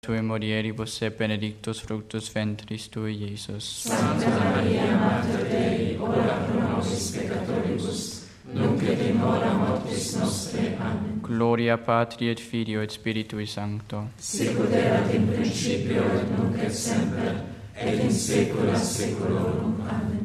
Tui morieribus et benedictus fructus ventris Tui, Iesus. Sancta Maria, Mater Dei, ora pro nobis peccatoribus, nunc et in hora mortis nostre. Amen. Gloria Patri et Filio et Spiritui Sancto. Sicut erat in principio et nunc et semper, et in saecula saeculorum. Amen.